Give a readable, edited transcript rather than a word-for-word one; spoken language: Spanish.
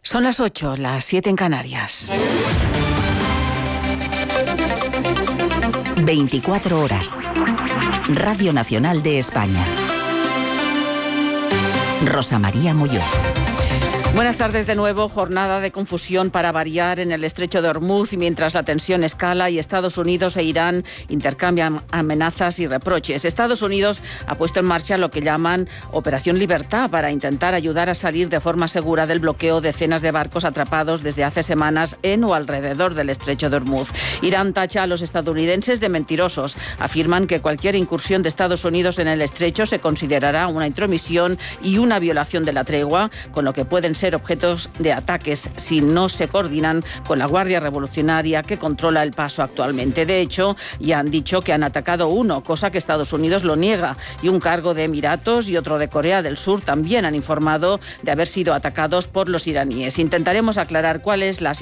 Son las 8, las 7 en Canarias. 24 horas. Radio Nacional de España. Rosa María Molló. Buenas tardes de nuevo. Jornada de confusión para variar en el estrecho de Hormuz, mientras la tensión escala y Estados Unidos e Irán intercambian amenazas y reproches. Estados Unidos ha puesto en marcha lo que llaman Operación Libertad para intentar ayudar a salir de forma segura del bloqueo decenas de barcos atrapados desde hace semanas en o alrededor del estrecho de Hormuz. Irán tacha a los estadounidenses de mentirosos. Afirman que cualquier incursión de Estados Unidos en el estrecho se considerará una intromisión y una violación de la tregua, con lo que pueden ser objetos de ataques si no se coordinan con la Guardia Revolucionaria que controla el paso actualmente. De hecho, ya han dicho que han atacado uno, cosa que Estados Unidos lo niega, y un cargo de Emiratos y otro de Corea del Sur también han informado de haber sido atacados por los iraníes. Intentaremos aclarar cuál es la